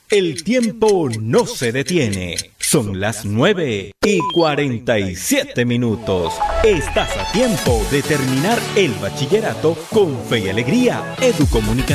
El tiempo no se detiene. Son las 9:47. Estás a tiempo de terminar el bachillerato con fe y alegría. Educomunicación.